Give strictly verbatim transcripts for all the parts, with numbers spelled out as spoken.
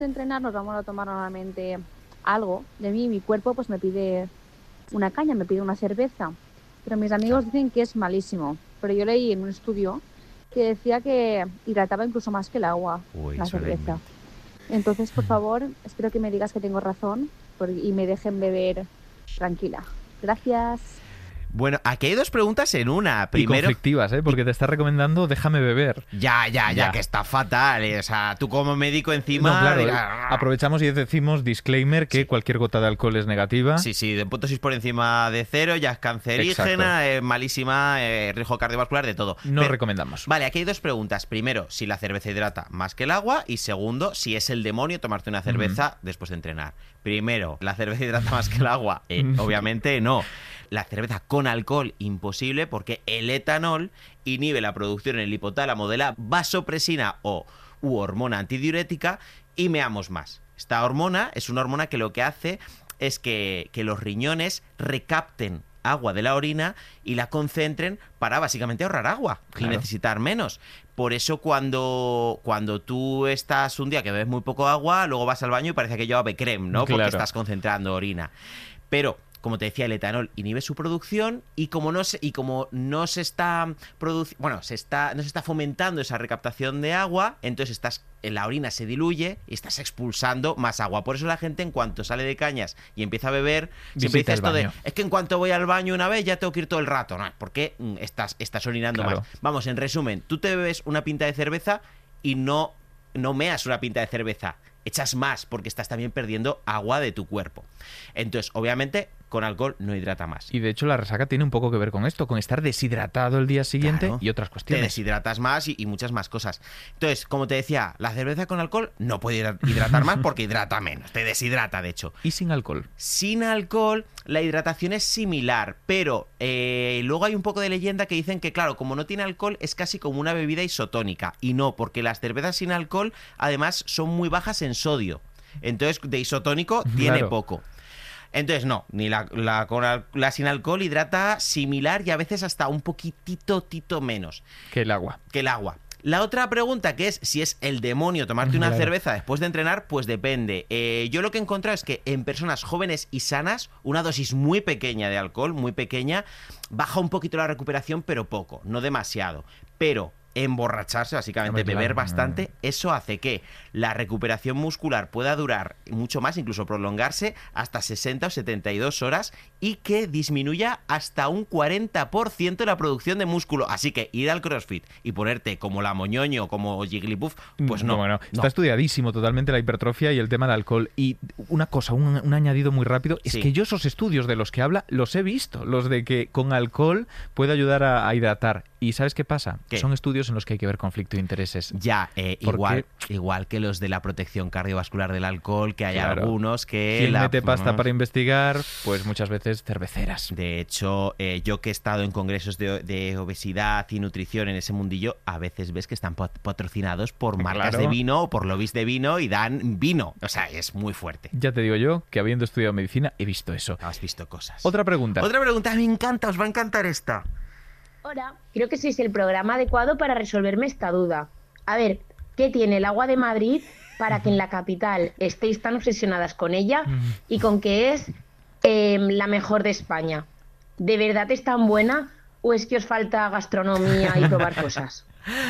de entrenar nos vamos a tomar normalmente algo. De mí, mi cuerpo pues me pide una caña, me pide una cerveza. Pero mis amigos dicen que es malísimo. Pero yo leí en un estudio que decía que hidrataba incluso más que el agua, Uy, la cerveza. solamente. Entonces, por favor, espero que me digas que tengo razón por- y me dejen beber tranquila. Gracias. Bueno, aquí hay dos preguntas en una. Y Primero, conflictivas, ¿eh? Porque te está recomendando déjame beber. ya, ya, ya, Ya. que está fatal. eh, O sea, tú como médico encima... No, claro, diga, aprovechamos y decimos disclaimer que Sí. cualquier gota de alcohol es negativa. Sí, sí, de punto seis por encima de cero, ya es cancerígena, eh, malísima, eh, riesgo cardiovascular, de todo. No Pero- recomendamos. Vale, aquí hay dos preguntas. Primero, si la cerveza hidrata más que el agua. Y segundo, si es el demonio tomarte una cerveza después de entrenar. Primero, ¿la cerveza hidrata más que el agua? Eh, obviamente no. La cerveza con alcohol, imposible, porque el etanol inhibe la producción en el hipotálamo de la vasopresina o u hormona antidiurética y meamos más. Esta hormona es una hormona que lo que hace es que, que los riñones recapten agua de la orina y la concentren para básicamente ahorrar agua Claro. y necesitar menos. Por eso cuando, cuando tú estás un día que bebes muy poco agua, luego vas al baño y parece que yo ave creme, ¿no? Porque Claro. estás concentrando orina. Pero, como te decía, el etanol inhibe su producción y como no se, y como no se está produciendo, bueno, se está, no se está fomentando esa recaptación de agua, entonces estás, la orina se diluye y estás expulsando más agua. Por eso la gente, en cuanto sale de cañas y empieza a beber, siempre Visita dice el esto de, baño. es que en cuanto voy al baño una vez ya tengo que ir todo el rato. No, porque mm, estás, estás orinando Claro. más. Vamos, en resumen, tú te bebes una pinta de cerveza y no, no meas una pinta de cerveza. Echas más porque estás también perdiendo agua de tu cuerpo. Entonces, obviamente, con alcohol no hidrata más. Y de hecho la resaca tiene un poco que ver con esto, con estar deshidratado el día siguiente Claro. y otras Te cuestiones. deshidratas más y, y muchas más cosas. Entonces, como te decía, la cerveza con alcohol no puede hidra- hidratar más porque hidrata menos. Te deshidrata, de hecho. Y sin alcohol. Sin alcohol, la hidratación es similar, pero eh, luego hay un poco de leyenda que dicen que, claro, como no tiene alcohol, es casi como una bebida isotónica. Y no, porque las cervezas sin alcohol, además, son muy bajas en sodio. Entonces, de isotónico tiene Claro. poco. Entonces, no, ni la, la, con al- la sin alcohol hidrata similar y a veces hasta un poquitito tito menos Que el agua. que el agua. La otra pregunta, que es si es el demonio tomarte una Claro. cerveza después de entrenar, pues depende. Eh, yo lo que he encontrado es que en personas jóvenes y sanas, una dosis muy pequeña de alcohol, muy pequeña, baja un poquito la recuperación, pero poco, no demasiado. Pero emborracharse, básicamente Hombre, beber claro. bastante, eso hace que la recuperación muscular pueda durar mucho más, incluso prolongarse hasta sesenta o setenta y dos horas y que disminuya hasta un cuarenta por ciento la producción de músculo. Así que ir al CrossFit y ponerte como la Moñoño, como Jigglypuff, pues no. bueno, no. está estudiadísimo totalmente la hipertrofia y el tema del alcohol. Y una cosa, un, un añadido muy rápido, es Sí. que yo esos estudios de los que habla los he visto, los de que con alcohol puede ayudar a, a hidratar. ¿Y sabes qué pasa? ¿Qué? Son estudios en los que hay que ver conflicto de intereses. Ya, eh, ¿Por igual, qué? igual que los de la protección cardiovascular del alcohol, que hay Claro. algunos que... Quien la- mete pasta para investigar, pues muchas veces cerveceras. De hecho, eh, yo que he estado en congresos de, de obesidad y nutrición en ese mundillo, a veces ves que están pat- patrocinados por marcas Claro. de vino o por lobbies de vino y dan vino. O sea, es muy fuerte. Ya te digo yo que habiendo estudiado medicina he visto eso. Has visto cosas. Otra pregunta. Otra pregunta, me encanta, os va a encantar esta. Hola, creo que sois el programa adecuado para resolverme esta duda. A ver, ¿qué tiene el agua de Madrid para que en la capital estéis tan obsesionadas con ella y con que es eh, la mejor de España? ¿De verdad es tan buena o es que os falta gastronomía y probar cosas?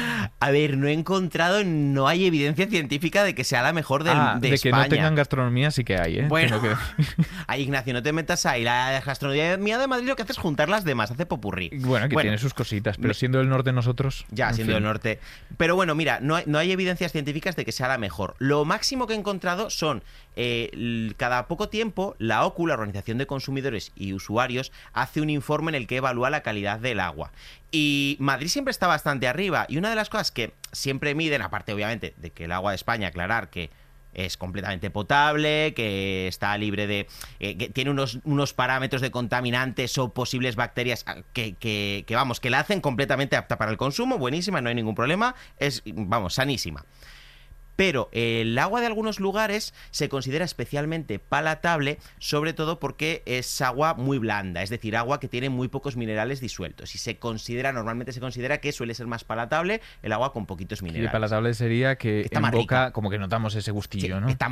A ver, no he encontrado, no hay evidencia científica de que sea la mejor del- Ah, de, de, que España. no tengan gastronomía sí que hay, ¿eh? Bueno, Tengo que decir. ay, Ignacio, no te metas ahí. La gastronomía de Madrid lo que hace es juntar las demás, hace popurrí. Bueno, que tiene sus cositas, pero me- siendo del norte nosotros... Ya, en siendo fin. del norte. Pero bueno, mira, no hay, no hay evidencias científicas de que sea la mejor. Lo máximo que he encontrado son, eh, l- cada poco tiempo, la O C U, la Organización de Consumidores y Usuarios, hace un informe en el que evalúa la calidad del agua. Y Madrid siempre está bastante arriba. Y una de las cosas que siempre miden, aparte obviamente de que el agua de España, aclarar que es completamente potable, que está libre de... eh, que tiene unos, unos parámetros de contaminantes o posibles bacterias ah, que, que, que, vamos, que la hacen completamente apta para el consumo, buenísima, no hay ningún problema, es, vamos, sanísima. Pero el agua de algunos lugares se considera especialmente palatable, sobre todo porque es agua muy blanda, es decir, agua que tiene muy pocos minerales disueltos. Y se considera, normalmente se considera que suele ser más palatable el agua con poquitos minerales. Y palatable sería que Está en más boca rica. como que notamos ese gustillo, Sí, ¿no? está